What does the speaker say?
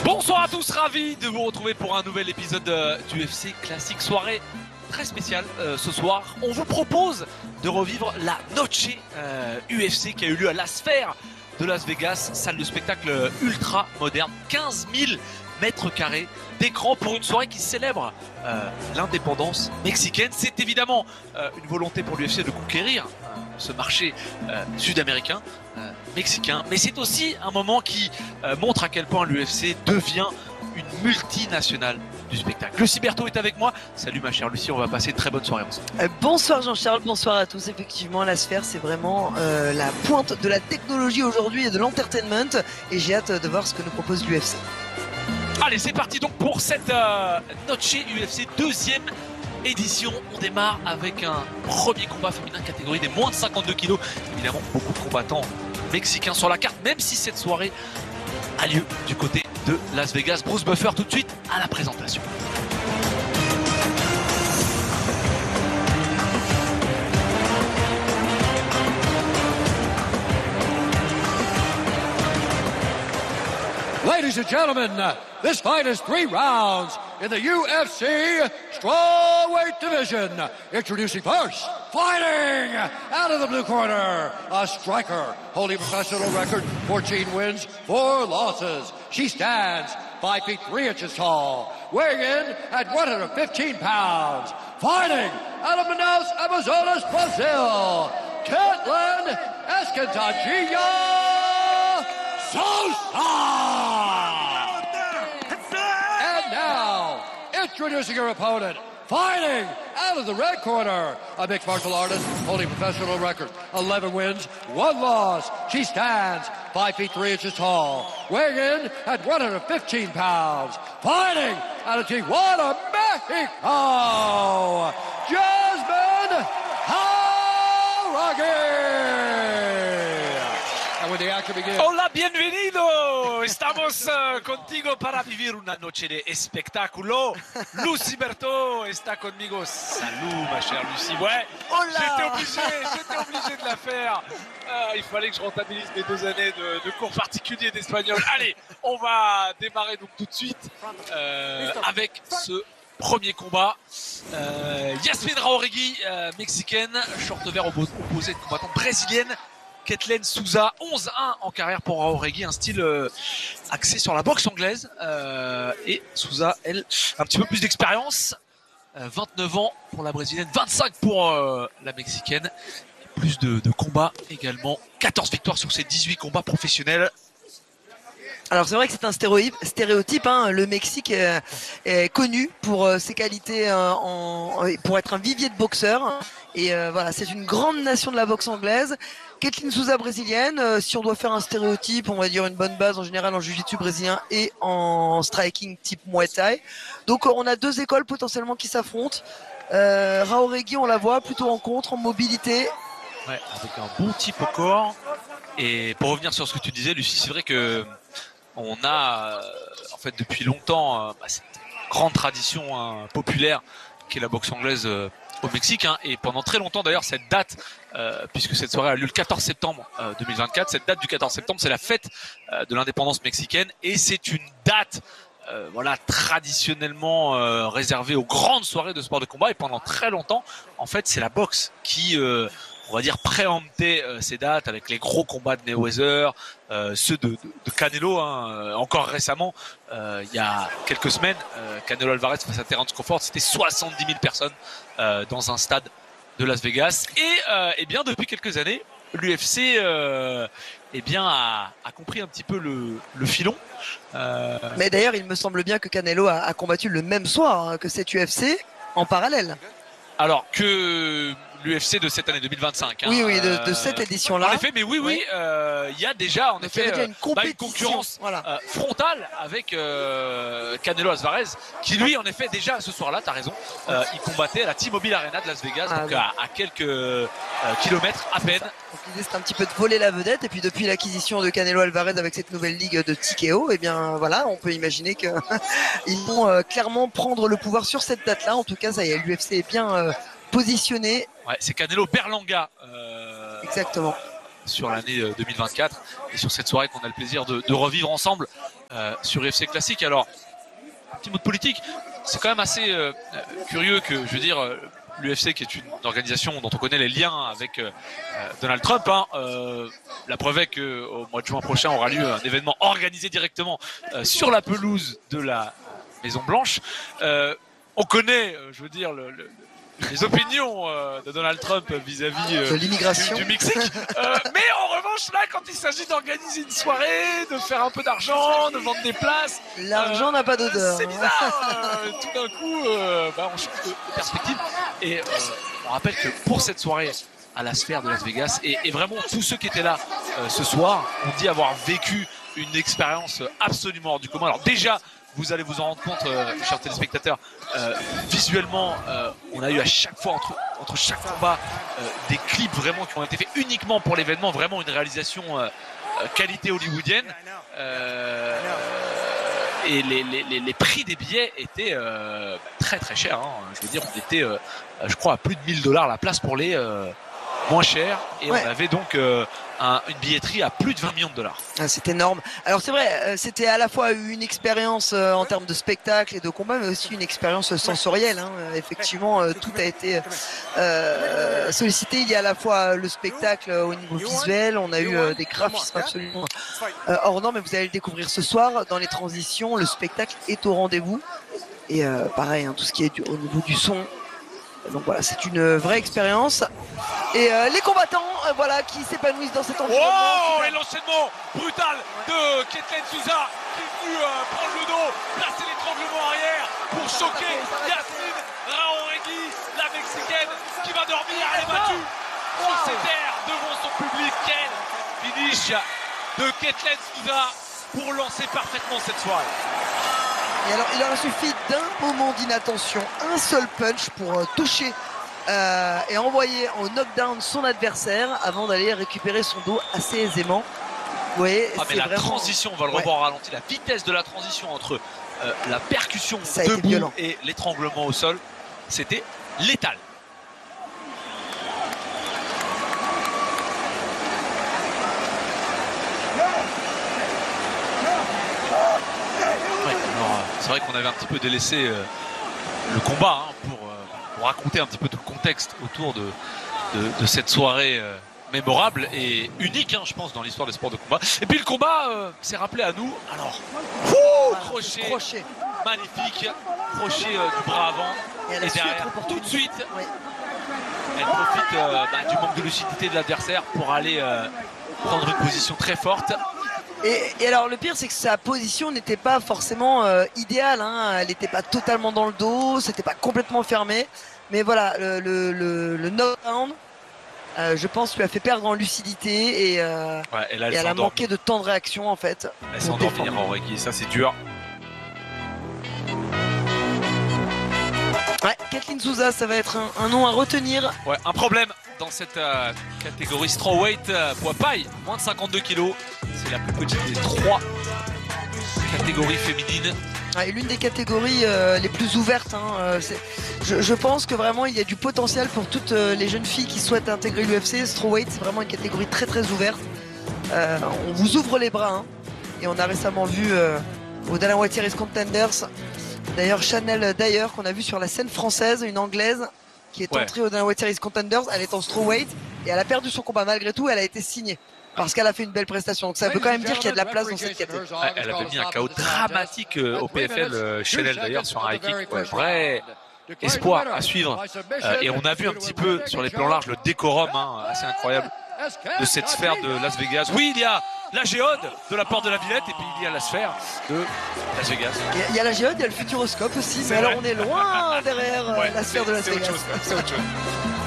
Bonsoir à tous, ravi de vous retrouver pour un nouvel épisode du UFC Classique, soirée très spéciale ce soir. On vous propose de revivre la Noche UFC qui a eu lieu à la Sphère de Las Vegas, salle de spectacle ultra moderne, 15 000 mètres carrés d'écran pour une soirée qui célèbre l'indépendance mexicaine. C'est évidemment une volonté pour l'UFC de conquérir ce marché sud-américain, mexicain, mais c'est aussi un moment qui montre à quel point l'UFC devient une multinationale du spectacle. Lucie Berthaud est avec moi. Salut ma chère Lucie, on va passer une très bonne soirée ensemble. Bonsoir Jean-Charles, bonsoir à tous. Effectivement, la Sphère, c'est vraiment la pointe de la technologie aujourd'hui et de l'entertainment, et j'ai hâte de voir ce que nous propose l'UFC. Allez, c'est parti donc pour cette Noche UFC deuxième édition. On démarre avec un premier combat féminin catégorie des moins de 52 kilos. Évidemment, beaucoup de combattants mexicains sur la carte, même si cette soirée a lieu du côté de Las Vegas. Bruce Buffer tout de suite à la présentation. Ladies and gentlemen, this fight is 3 rounds in the UFC Strawweight Division. Introducing first, fighting out of the blue corner, a striker holding a professional record, 14 wins, 4 losses. She stands 5 feet 3 inches tall, weighing in at 115 pounds. Fighting out of Manaus, Amazonas, Brazil, Caitlin Escantadillo Sosa! And now, introducing her opponent, fighting out of the red corner, a mixed martial artist holding a professional record, 11 wins, 1 loss. She stands 5 feet 3 inches tall, weighing in at 115 pounds. Fighting out of Tijuana, Mexico, Jasmine Jauregui! Hola, bienvenido. Estamos contigo para vivir una noche de espectáculo. Lucie Berthaud está conmigo. Salut, ma chère Lucie. Ouais, j'étais obligé de la faire. Il fallait que je rentabilise mes 2 années de cours particuliers d'espagnol. Allez, on va démarrer donc tout de suite avec ce premier combat. Yasmine Jauregui, mexicaine, short vert opposée de combattante brésilienne. Caitlin Souza, 11-1 en carrière pour Jauregui, un style axé sur la boxe anglaise. Et Souza, elle, un petit peu plus d'expérience. 29 ans pour la brésilienne, 25 pour la mexicaine. Plus de combats également. 14 victoires sur ses 18 combats professionnels. Alors c'est vrai que c'est un stéréotype, hein. Le Mexique est connu pour ses qualités, pour être un vivier de boxeurs. Et voilà, c'est une grande nation de la boxe anglaise. Caitlin Souza brésilienne, si on doit faire un stéréotype, on va dire une bonne base en général en jiu-jitsu brésilien et en striking type Muay Thai. Donc on a 2 écoles potentiellement qui s'affrontent. Jauregui, on la voit plutôt en contre, en mobilité. Ouais, avec un bon type au corps. Et pour revenir sur ce que tu disais, Lucie, c'est vrai que on a en fait depuis longtemps cette grande tradition populaire qui est la boxe anglaise au Mexique, hein, et pendant très longtemps d'ailleurs cette date, puisque cette soirée a lieu le 14 septembre 2024, cette date du 14 septembre c'est la fête de l'indépendance mexicaine, et c'est une date voilà, traditionnellement réservée aux grandes soirées de sport de combat, et pendant très longtemps en fait c'est la boxe qui on va dire préempter ces dates avec les gros combats de Mayweather, ceux de Canelo, hein, encore récemment, il y a quelques semaines, Canelo Alvarez face à Terence Crawford, c'était 70 000 personnes dans un stade de Las Vegas. Et bien depuis quelques années, l'UFC a compris un petit peu le filon. Mais d'ailleurs, il me semble bien que Canelo a combattu le même soir, hein, que cette UFC en parallèle. Alors que l'UFC de cette année 2025. Oui, de cette édition-là. En effet, mais oui, il y a déjà en effet une concurrence frontale avec Canelo Alvarez, qui lui, en effet, déjà ce soir-là, t'as raison, il combattait à la T-Mobile Arena de Las Vegas, donc à quelques kilomètres à peine. Donc l'idée, c'est un petit peu de voler la vedette, et puis depuis l'acquisition de Canelo Alvarez avec cette nouvelle ligue de TKO, eh bien voilà, on peut imaginer que ils vont clairement prendre le pouvoir sur cette date-là. En tout cas, ça y est, l'UFC est bien positionné. Ouais, c'est Canelo Berlanga. Exactement. sur l'année 2024 et sur cette soirée qu'on a le plaisir de revivre ensemble sur UFC Classique. Alors, un petit mot de politique, c'est quand même assez curieux que, je veux dire, l'UFC qui est une organisation dont on connaît les liens avec Donald Trump, hein, la preuve est qu'au mois de juin prochain aura lieu un événement organisé directement sur la pelouse de la Maison Blanche. On connaît, je veux dire, les opinions de Donald Trump vis-à-vis de l'immigration du Mexique. Mais en revanche, là, quand il s'agit d'organiser une soirée, de faire un peu d'argent, de vendre des places, l'argent n'a pas d'odeur. C'est bizarre. Tout d'un coup, on change de perspective. Et on rappelle que pour cette soirée à la Sphère de Las Vegas, et vraiment tous ceux qui étaient là ce soir ont dit avoir vécu une expérience absolument hors du commun. Alors déjà, vous allez vous en rendre compte, chers téléspectateurs, visuellement, on a eu à chaque fois, entre chaque combat, des clips vraiment qui ont été faits uniquement pour l'événement, vraiment une réalisation qualité hollywoodienne. Et les prix des billets étaient très très chers. Hein. Je veux dire, on était, je crois, à plus de $1000 la place pour les moins chers. Et ouais, on avait donc une billetterie à plus de $20 millions. Ah, c'est énorme. Alors c'est vrai, c'était à la fois une expérience en termes de spectacle et de combat, mais aussi une expérience sensorielle. Hein. Effectivement, tout a été sollicité. Il y a à la fois le spectacle au niveau visuel, on a eu des graphismes absolument hors normes, mais vous allez le découvrir ce soir dans les transitions. Le spectacle est au rendez-vous. Et pareil, hein, tout ce qui est au niveau du son. Donc voilà, c'est une vraie expérience. Et les combattants, voilà, qui s'épanouissent dans cet environnement. Oh, et l'enchaînement brutal de Ketlen Souza qui est venu prendre le dos, placer l'étranglement arrière pour choquer Yasmine Raoregui, la Mexicaine qui va dormir. Elle est battue sur ses terres devant son public. Quel finish de Ketlen Souza pour lancer parfaitement cette soirée. Et alors, il leur a suffi d'un moment d'inattention, un seul punch pour toucher et envoyer en knockdown son adversaire avant d'aller récupérer son dos assez aisément. Vous voyez, mais la transition, on va le revoir en ralenti, la vitesse de la transition entre la percussion debout et l'étranglement au sol, c'était létal. C'est vrai qu'on avait un petit peu délaissé le combat hein, pour raconter un petit peu tout le contexte autour de cette soirée mémorable et unique, hein, je pense, dans l'histoire des sports de combat. Et puis le combat s'est rappelé à nous. Alors, crochet magnifique, crochet du bras avant. Et derrière, tout de suite, elle profite du manque de lucidité de l'adversaire pour aller prendre une position très forte. Et alors le pire c'est que sa position n'était pas forcément idéale, hein. Elle n'était pas totalement dans le dos, c'était pas complètement fermé, mais voilà le knockdown je pense lui a fait perdre en lucidité et elle a manqué de temps de réaction en fait. Elle s'est endormie Raoregui, ça c'est dur. Ouais, Ketlen Souza, ça va être un nom à retenir. Ouais, un problème dans cette catégorie strawweight poids paille, moins de 52 kg. C'est la plus petite des 3 catégories féminines. Et l'une des catégories les plus ouvertes. Hein, je pense que vraiment il y a du potentiel pour toutes les jeunes filles qui souhaitent intégrer l'UFC. Strawweight, c'est vraiment une catégorie très très ouverte. On vous ouvre les bras. Hein, et on a récemment vu au Dana White Series Contenders. D'ailleurs, Chanel Dyer, qu'on a vu sur la scène française, une anglaise qui est entrée au Dana White Series Contenders. Elle est en strawweight et elle a perdu son combat. Malgré tout, elle a été signée parce qu'elle a fait une belle prestation. Donc ça veut quand même dire qu'il y a de la place dans cette catégorie. Elle avait mis un KO dramatique au PFL, Chanel d'ailleurs, sur un high kick. Vrai espoir à suivre. Et on a vu un petit peu sur les plans larges le décorum assez incroyable de cette sphère de Las Vegas. Oui, il y a la géode de la porte de la Villette et puis il y a la sphère de Las Vegas. Il y a la géode, il y a le futuroscope aussi, mais alors on est loin derrière la sphère de Las Vegas. C'est autre chose.